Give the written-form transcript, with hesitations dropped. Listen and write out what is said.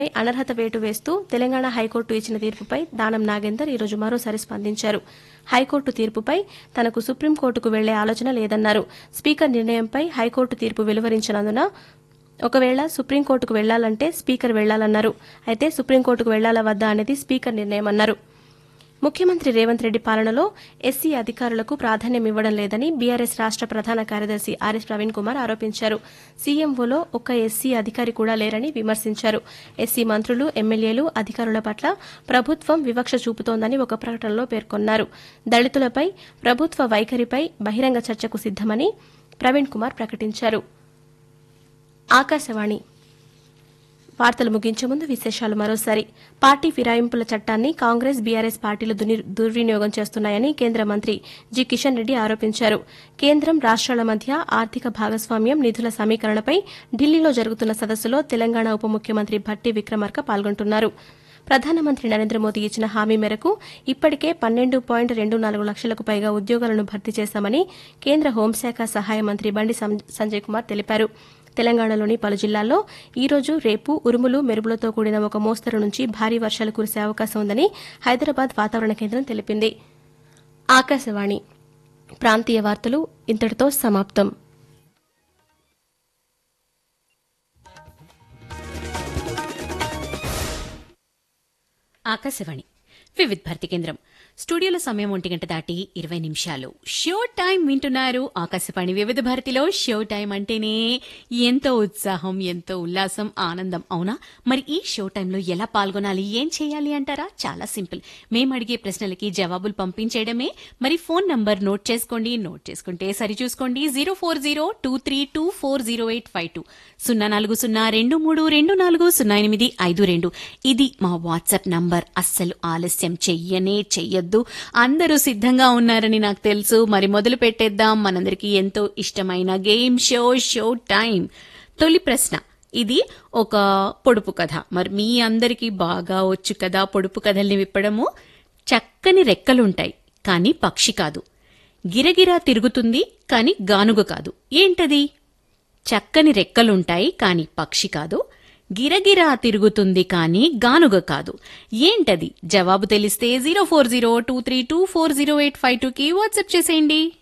అనర్హత వేటు వేస్తూ తెలంగాణ హైకోర్టు ఇచ్చిన తీర్పుపై దానం నాగేందర్ ఈరోజు మరోసారి స్పందించారు. హైకోర్టు తీర్పుపై తనకు సుప్రీంకోర్టుకు వెళ్లే ఆలోచన లేదన్నారు. స్పీకర్ నిర్ణయంపై హైకోర్టు తీర్పు వెలువరించినందున ఒకవేళ సుప్రీంకోర్టుకు వెళ్లాలంటే స్పీకర్ వెళ్లాలన్నారు. అయితే సుప్రీంకోర్టుకు వెళ్లాలా వద్దా అనేది స్పీకర్ నిర్ణయమన్నారు. ముఖ్యమంత్రి రేవంత్ రెడ్డి పాలనలో ఎస్సీ అధికారులకు ప్రాధాన్యం ఇవ్వడం లేదని బీఆర్ఎస్ రాష్ట ప్రధాన కార్యదర్శి ఆర్ఎస్ ప్రవీణ్ కుమార్ ఆరోపించారు. సీఎంఓలో ఒక్క ఎస్సీ అధికారి కూడా లేరని విమర్శించారు. ఎస్సీ మంత్రులు, ఎమ్మెల్యేలు, అధికారుల పట్ల ప్రభుత్వం వివక్ష చూపుతోందని ఒక ప్రకటనలో పేర్కొన్నారు. దళితులపై ప్రభుత్వ వైఖరిపై బహిరంగ చర్చకు సిద్దమని ప్రవీణ్ కుమార్ ప్రకటించారు. ఆకాశవాణి వార్తలు ముగించే ముందు విశేషాలు మరోసారి. పార్టీ ఫిరాయింపుల చట్టాన్ని కాంగ్రెస్, బీఆర్ఎస్ పార్టీలు దుర్వినియోగం చేస్తున్నాయని కేంద్ర మంత్రి జి కిషన్ రెడ్డి ఆరోపించారు. కేంద్రం, రాష్ట్రాల మధ్య ఆర్థిక భాగస్వామ్యం, నిధుల సమీకరణపై ఢిల్లీలో జరుగుతున్న సదస్సులో తెలంగాణ ఉప ముఖ్యమంత్రి భట్టి విక్రమార్క పాల్గొంటున్నారు. ప్రధానమంత్రి నరేంద్ర మోదీ ఇచ్చిన హామీ మేరకు ఇప్పటికే 12.24 లక్షలకు పైగా ఉద్యోగాలను భర్తీ చేశామని కేంద్ర హోంశాఖ సహాయ మంత్రి బండి సంజయ్ కుమార్ తెలిపారు. తెలంగాణలోని పలు జిల్లాల్లో ఈ రోజు, రేపు ఉరుములు, మెరుపులతో కూడిన ఒక మోస్తరు నుంచి భారీ వర్షాలు కురిసే అవకాశం ఉందని హైదరాబాద్ వాతావరణ కేంద్రం తెలిపింది. ఆకాశవాణి ప్రాంతీయ వార్తలు ఇంతటితో సమాప్తం. ఆకాశవాణి వివిధ భారతి కేంద్రం. స్టూడియోలో సమయం 1 గంట దాటి 20 నిమిషాలు. షో టైం వింటున్నారు. ఆకాశవాణి వివిధ భారతిలో షో టైం అంటేనే ఎంతో ఉత్సాహం, ఎంతో ఉల్లాసం, ఆనందం, అవునా? మరి ఈ షో టైంలో ఎలా పాల్గొనాలి, ఏం చేయాలి అంటారా? చాలా సింపుల్. మేము అడిగే ప్రశ్నలకి జవాబులు పంపించేయడమే. మరి ఫోన్ నంబర్ నోట్ చేసుకోండి. నోట్ చేసుకుంటే సరిచూసుకోండి. 040223240852 040232400852. ఇది మా వాట్సాప్ నంబర్. అస్సలు ఆలస్యం చెయ్యొద్దు. అందరూ సిద్ధంగా ఉన్నారని నాకు తెలుసు. మరి మొదలు పెట్టేద్దాం మనందరికీ ఎంతో ఇష్టమైన గేమ్ షో టైం. తొలి ప్రశ్న, ఇది ఒక పొడుపు కథ. మరి మీ అందరికీ బాగా వచ్చు కదా పొడుపు కథల్ని విప్పడము. చక్కని రెక్కలుంటాయి కానీ పక్షి కాదు. గిరగిరా తిరుగుతుంది కానీ గానుగ కాదు. ఏంటది? చక్కని రెక్కలుంటాయి కానీ పక్షి కాదు, గిరగిరా తిరుగుతుంది కానీ గానుగ కాదు. ఏంటది? జవాబు తెలిస్తే 040232400852కి వాట్సాప్ చేసేయండి.